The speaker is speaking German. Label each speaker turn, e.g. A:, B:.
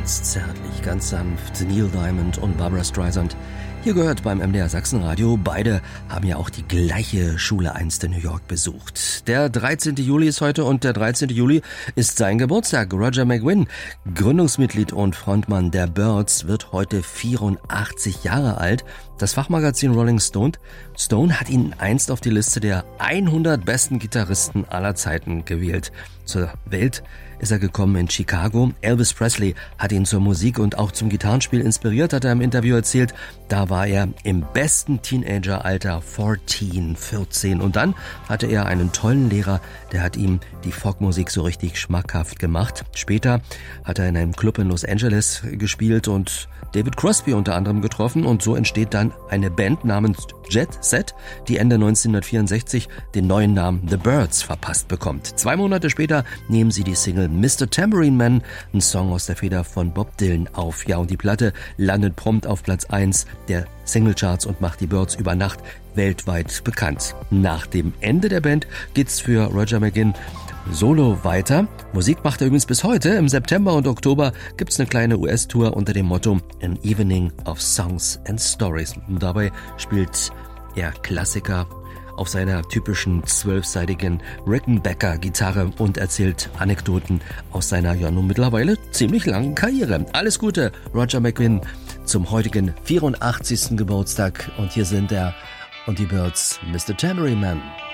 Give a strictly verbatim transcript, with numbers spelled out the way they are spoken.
A: Ganz zärtlich, ganz sanft. Neil Diamond und Barbra Streisand. Hier gehört beim M D R Sachsenradio. Beide haben ja auch die gleiche Schule einst in New York besucht. Der dreizehnten Juli ist heute und der dreizehnten Juli ist sein Geburtstag. Roger McGuinn, Gründungsmitglied und Frontmann der Byrds, wird heute vierundachtzig Jahre alt. Das Fachmagazin Rolling Stone, Stone hat ihn einst auf die Liste der hundert besten Gitarristen aller Zeiten gewählt. Zur Welt ist er gekommen in Chicago. Elvis Presley hat ihn zur Musik und auch zum Gitarrenspiel inspiriert, hat er im Interview erzählt. Da war er im besten Teenageralter, vierzehn, vierzehn. Und dann hatte er einen tollen Lehrer, der hat ihm die Folkmusik so richtig schmackhaft gemacht. Später hat er in einem Club in Los Angeles gespielt und David Crosby unter anderem getroffen. Und so entsteht dann eine Band namens Jet Set, die Ende neunzehnhundertvierundsechzig den neuen Namen The Byrds verpasst bekommt. Zwei Monate später nehmen sie die Single Mister Tambourine Man, ein Song aus der Feder von Bob Dylan, auf. Ja, und die Platte landet prompt auf Platz eins der Singlecharts und macht die Byrds über Nacht weltweit bekannt. Nach dem Ende der Band geht's für Roger McGuinn solo weiter. Musik macht er übrigens bis heute. Im September und Oktober gibt's eine kleine U S-Tour unter dem Motto An Evening of Songs and Stories. Und dabei spielt er Klassiker auf seiner typischen zwölfseitigen Rickenbacker-Gitarre und erzählt Anekdoten aus seiner ja nun mittlerweile ziemlich langen Karriere. Alles Gute, Roger McGuinn, zum heutigen vierundachtzigsten Geburtstag. Und hier sind er und die Byrds, Mister Tambourine Man.